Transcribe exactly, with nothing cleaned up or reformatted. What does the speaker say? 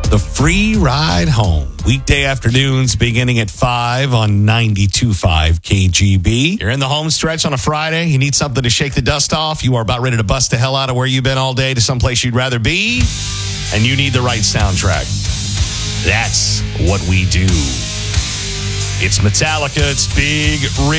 The Free Ride Home. Weekday afternoons beginning at five on ninety-two point five K G B. You're in the home stretch on a Friday. You need something to shake the dust off. You are about ready to bust the hell out of where you've been all day to someplace you'd rather be. And you need the right soundtrack. That's what we do. It's Metallica. It's Big Rig.